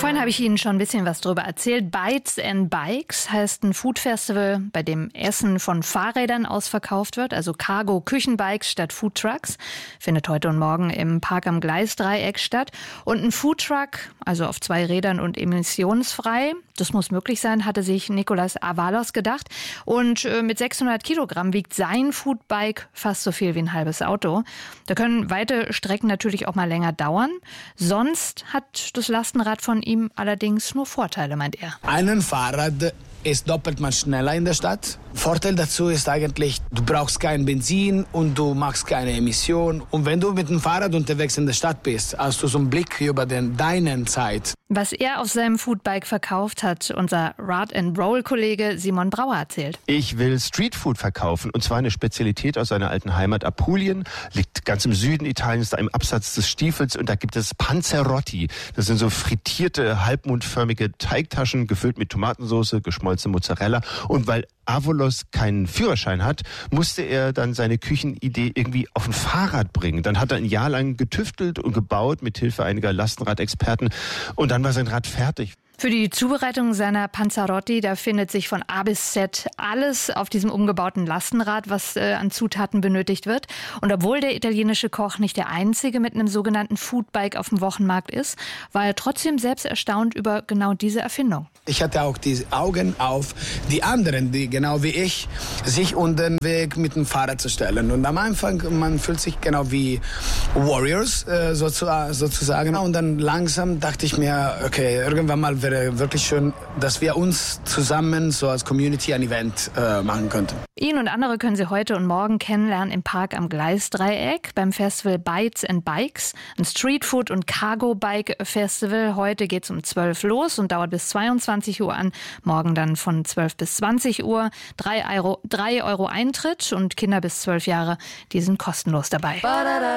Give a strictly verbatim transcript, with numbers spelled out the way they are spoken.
Vorhin habe ich Ihnen schon ein bisschen was drüber erzählt. Bites and Bikes heißt ein Food-Festival, bei dem Essen von Fahrrädern aus verkauft wird, also Cargo-Küchenbikes statt Foodtrucks. Findet heute und morgen im Park am Gleisdreieck statt. Und ein Foodtruck, also auf zwei Rädern und emissionsfrei, das muss möglich sein, hatte sich Nicolas Avalos gedacht. Und äh, mit sechshundert Kilogramm wiegt sein Foodbike fast so viel wie ein halbes Auto. Da können weite Strecken natürlich auch mal länger dauern. Sonst hat das Lastenrad von ihm allerdings nur Vorteile, meint er. Ein Fahrrad ist doppelt mal schneller in der Stadt. Vorteil dazu ist eigentlich, du brauchst kein Benzin und du machst keine Emission. Und wenn du mit dem Fahrrad unterwegs in der Stadt bist, hast du so einen Blick über den, deinen Zeit. Was er auf seinem Foodbike verkauft, hat unser Rad-and-Roll-Kollege Simon Brauer erzählt. Ich will Streetfood verkaufen, und zwar eine Spezialität aus seiner alten Heimat Apulien. Liegt ganz im Süden Italiens, da im Absatz des Stiefels, und da gibt es Panzerotti. Das sind so frittierte, halbmondförmige Teigtaschen, gefüllt mit Tomatensauce, geschmolzene Mozzarella. Und weil Avalos keinen Führerschein hat, musste er dann seine Küchenidee irgendwie auf ein Fahrrad bringen. Dann hat er ein Jahr lang getüftelt und gebaut mit Hilfe einiger Lastenradexperten, und dann war sein Rad fertig. Für die Zubereitung seiner Panzerotti, da findet sich von A bis Z alles auf diesem umgebauten Lastenrad, was äh, an Zutaten benötigt wird. Und obwohl der italienische Koch nicht der einzige mit einem sogenannten Foodbike auf dem Wochenmarkt ist, war er trotzdem selbst erstaunt über genau diese Erfindung. Ich hatte auch die Augen auf die anderen, die genau wie ich, sich unter den Weg mit dem Fahrrad zu stellen. Und am Anfang, man fühlt sich genau wie Warriors äh, sozusagen. Und dann langsam dachte ich mir, okay, irgendwann mal wäre wirklich schön, dass wir uns zusammen so als Community ein Event äh, machen könnten. Ihn und andere können Sie heute und morgen kennenlernen im Park am Gleisdreieck beim Festival Bites and Bikes, ein Streetfood- und Cargo-Bike-Festival. Heute geht es um zwölf los und dauert bis zweiundzwanzig Uhr an. Morgen dann von zwölf bis zwanzig Uhr. drei Euro, drei Euro Eintritt, und Kinder bis zwölf Jahre, die sind kostenlos dabei.